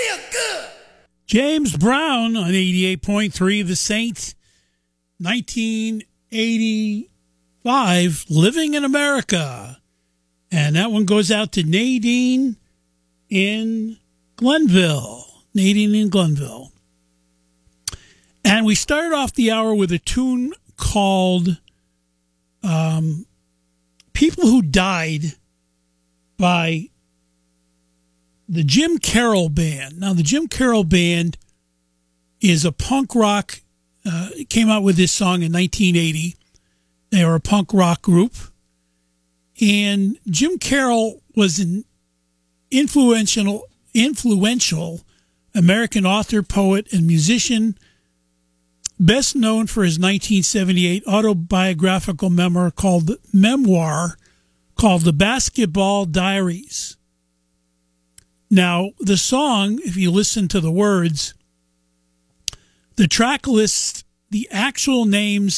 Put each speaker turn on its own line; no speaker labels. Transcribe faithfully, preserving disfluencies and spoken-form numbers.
James Brown on eighty-eight point three The Saint, nineteen eighty-five, Living in America. And that one goes out to Nadine in Glenville. Nadine in Glenville. And we started off the hour with a tune called um, People Who Died by the Jim Carroll Band. Now, the Jim Carroll Band is a punk rock, uh, came out with this song in nineteen eighty. They were a punk rock group. And Jim Carroll was an influential, influential American author, poet, and musician, best known for his nineteen seventy-eight autobiographical memoir called memoir called The Basketball Diaries. Now, the song, if you listen to the words, the track lists the actual names